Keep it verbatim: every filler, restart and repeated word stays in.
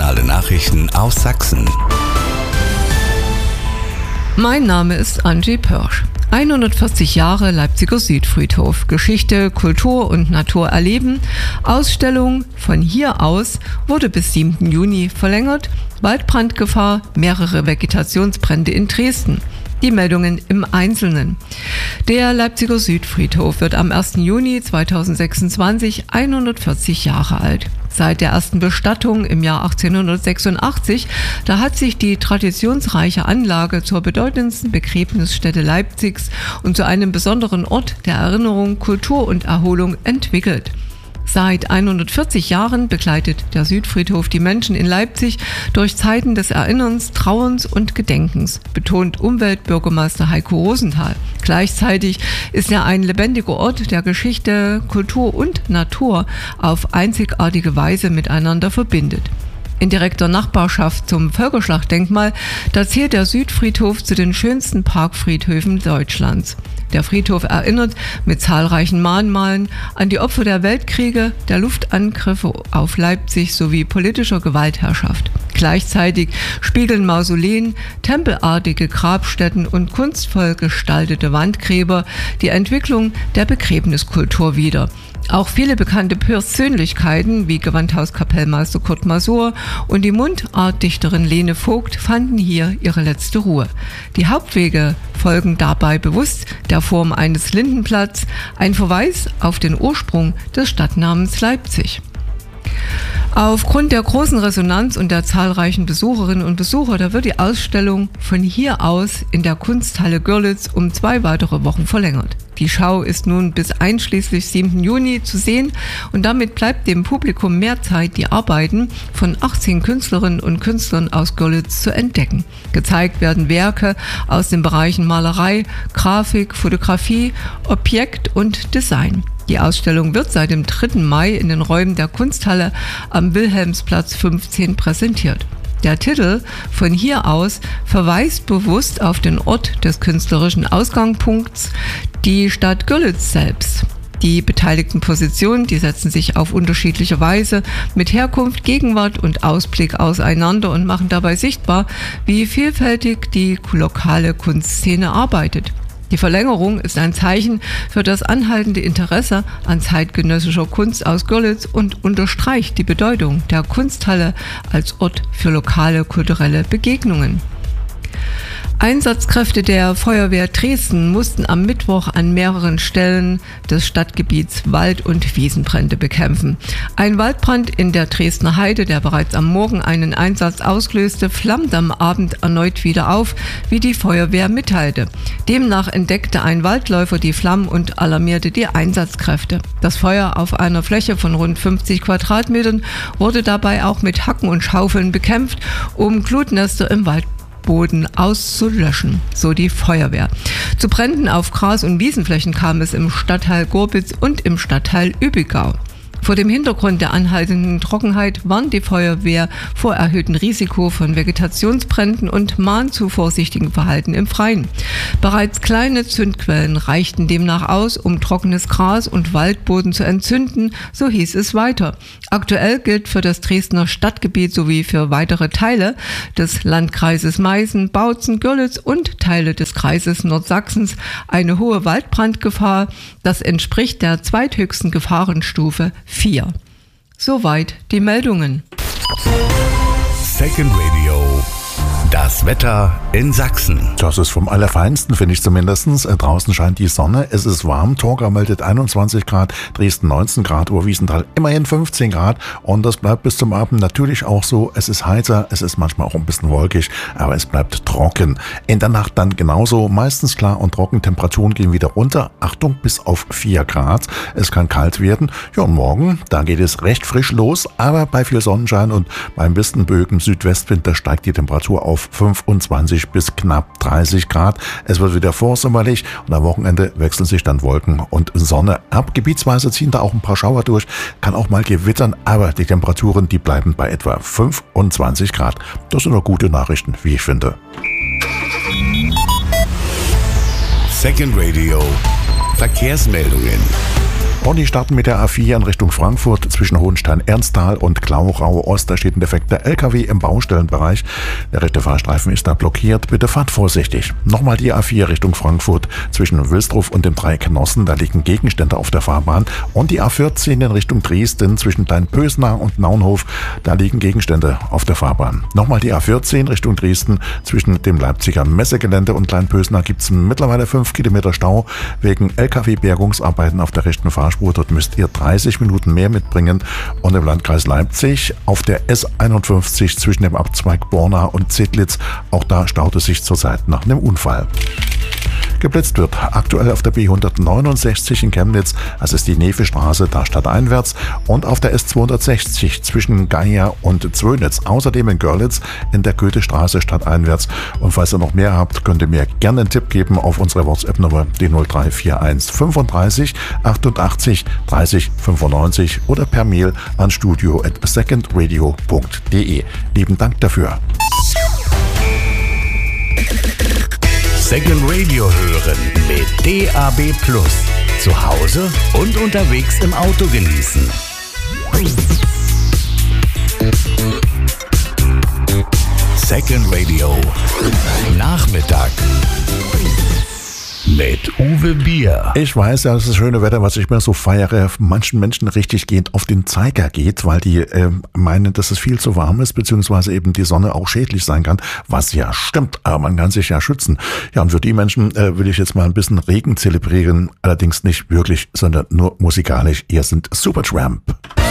Regionale Nachrichten aus Sachsen. Mein Name ist Angie Pörsch. hundertvierzig Jahre Leipziger Südfriedhof. Geschichte, Kultur und Natur erleben. Ausstellung von hier aus wurde bis siebten Juni verlängert. Waldbrandgefahr, mehrere Vegetationsbrände in Dresden. Die Meldungen im Einzelnen. Der Leipziger Südfriedhof wird am ersten Juni zweitausendsechsundzwanzig hundertvierzig Jahre alt. Seit der ersten Bestattung im Jahr achtzehnhundertsechsundachtzig, da hat sich die traditionsreiche Anlage zur bedeutendsten Begräbnisstätte Leipzigs und zu einem besonderen Ort der Erinnerung, Kultur und Erholung entwickelt. Seit hundertvierzig Jahren begleitet der Südfriedhof die Menschen in Leipzig durch Zeiten des Erinnerns, Trauerns und Gedenkens, betont Umweltbürgermeister Heiko Rosenthal. Gleichzeitig ist er ein lebendiger Ort, der Geschichte, Kultur und Natur auf einzigartige Weise miteinander verbindet. In direkter Nachbarschaft zum Völkerschlachtdenkmal, da zählt der Südfriedhof zu den schönsten Parkfriedhöfen Deutschlands. Der Friedhof erinnert mit zahlreichen Mahnmalen an die Opfer der Weltkriege, der Luftangriffe auf Leipzig sowie politischer Gewaltherrschaft. Gleichzeitig spiegeln Mausoleen, tempelartige Grabstätten und kunstvoll gestaltete Wandgräber die Entwicklung der Begräbniskultur wider. Auch viele bekannte Persönlichkeiten wie Gewandhauskapellmeister Kurt Masur und die Mundartdichterin Lene Vogt fanden hier ihre letzte Ruhe. Die Hauptwege folgen dabei bewusst der Form eines Lindenblatts, ein Verweis auf den Ursprung des Stadtnamens Leipzig. Aufgrund der großen Resonanz und der zahlreichen Besucherinnen und Besucher, da wird die Ausstellung von hier aus in der Kunsthalle Görlitz um zwei weitere Wochen verlängert. Die Schau ist nun bis einschließlich siebten Juni zu sehen und damit bleibt dem Publikum mehr Zeit, die Arbeiten von achtzehn Künstlerinnen und Künstlern aus Görlitz zu entdecken. Gezeigt werden Werke aus den Bereichen Malerei, Grafik, Fotografie, Objekt und Design. Die Ausstellung wird seit dem dritten Mai in den Räumen der Kunsthalle am Wilhelmsplatz fünfzehn präsentiert. Der Titel von hier aus verweist bewusst auf den Ort des künstlerischen Ausgangspunkts, die Stadt Görlitz selbst. Die beteiligten Positionen, die setzen sich auf unterschiedliche Weise mit Herkunft, Gegenwart und Ausblick auseinander und machen dabei sichtbar, wie vielfältig die lokale Kunstszene arbeitet. Die Verlängerung ist ein Zeichen für das anhaltende Interesse an zeitgenössischer Kunst aus Görlitz und unterstreicht die Bedeutung der Kunsthalle als Ort für lokale kulturelle Begegnungen. Einsatzkräfte der Feuerwehr Dresden mussten am Mittwoch an mehreren Stellen des Stadtgebiets Wald- und Wiesenbrände bekämpfen. Ein Waldbrand in der Dresdner Heide, der bereits am Morgen einen Einsatz auslöste, flammt am Abend erneut wieder auf, wie die Feuerwehr mitteilte. Demnach entdeckte ein Waldläufer die Flammen und alarmierte die Einsatzkräfte. Das Feuer auf einer Fläche von rund fünfzig Quadratmetern wurde dabei auch mit Hacken und Schaufeln bekämpft, um Glutnester im Wald Boden auszulöschen, so die Feuerwehr. Zu Bränden auf Gras- und Wiesenflächen kam es im Stadtteil Gorbitz und im Stadtteil Übigau. Vor dem Hintergrund der anhaltenden Trockenheit warnt die Feuerwehr vor erhöhtem Risiko von Vegetationsbränden und mahnt zu vorsichtigem Verhalten im Freien. Bereits kleine Zündquellen reichten demnach aus, um trockenes Gras und Waldboden zu entzünden, so hieß es weiter. Aktuell gilt für das Dresdner Stadtgebiet sowie für weitere Teile des Landkreises Meißen, Bautzen, Görlitz und Teile des Kreises Nordsachsens eine hohe Waldbrandgefahr. Das entspricht der zweithöchsten Gefahrenstufe vier. Soweit die Meldungen. Second Radio. Das Wetter in Sachsen. Das ist vom Allerfeinsten, finde ich zumindest. Draußen scheint die Sonne, es ist warm. Torgau meldet einundzwanzig Grad, Dresden neunzehn Grad, Oberwiesenthal immerhin fünfzehn Grad. Und das bleibt bis zum Abend natürlich auch so. Es ist heißer, es ist manchmal auch ein bisschen wolkig, aber es bleibt trocken. In der Nacht dann genauso, meistens klar und trocken. Temperaturen gehen wieder runter. Achtung, bis auf vier Grad. Es kann kalt werden. Ja, und morgen, da geht es recht frisch los, aber bei viel Sonnenschein und beim besten böigen Südwestwind, da steigt die Temperatur auf fünfundzwanzig bis knapp dreißig Grad. Es wird wieder vorsommerlich und am Wochenende wechseln sich dann Wolken und Sonne ab. Gebietsweise ziehen da auch ein paar Schauer durch, kann auch mal gewittern, aber die Temperaturen, die bleiben bei etwa fünfundzwanzig Grad. Das sind doch gute Nachrichten, wie ich finde. Second Radio. Verkehrsmeldungen. Und die starten mit der A vier in Richtung Frankfurt zwischen Hohenstein-Ernsthal und Glauchau-Ost. Da steht ein defekter L K W im Baustellenbereich. Der rechte Fahrstreifen ist da blockiert. Bitte fahrt vorsichtig. Nochmal die A vier Richtung Frankfurt zwischen Wilsdruff und dem Dreieck Nossen. Da liegen Gegenstände auf der Fahrbahn. Und die A vierzehn in Richtung Dresden zwischen Kleinpösnach und Naunhof. Da liegen Gegenstände auf der Fahrbahn. Nochmal die A vierzehn Richtung Dresden zwischen dem Leipziger Messegelände und Kleinpösnach gibt es mittlerweile fünf Kilometer Stau wegen L K W-Bergungsarbeiten auf der rechten Fahrspur. Dort müsst ihr dreißig Minuten mehr mitbringen. Und im Landkreis Leipzig auf der S einundfünfzig zwischen dem Abzweig Borna und Zedlitz. Auch da staut es sich zurzeit nach einem Unfall. Geblitzt wird aktuell auf der B hundertneunundsechzig in Chemnitz, das ist die Nevestraße, da stadteinwärts, und auf der S zweihundertsechzig zwischen Geier und Zwönitz. Außerdem in Görlitz in der Goethestraße stadteinwärts. Und falls ihr noch mehr habt, könnt ihr mir gerne einen Tipp geben auf unsere WhatsApp-Nummer, die null drei vier eins fünfunddreißig achtundachtzig dreißig fünfundneunzig oder per Mail an studio at secondradio punkt de. Lieben Dank dafür. Second Radio hören mit D A B Plus. Zu Hause und unterwegs im Auto genießen. Second Radio Nachmittag mit Uwe Bier. Ich weiß ja, dass das schöne Wetter, was ich mir so feiere, manchen Menschen richtig geht auf den Zeiger geht, weil die äh, meinen, dass es viel zu warm ist, beziehungsweise eben die Sonne auch schädlich sein kann, was ja stimmt, aber man kann sich ja schützen. Ja, und für die Menschen äh, will ich jetzt mal ein bisschen Regen zelebrieren, allerdings nicht wirklich, sondern nur musikalisch. Hier sind Supertramp.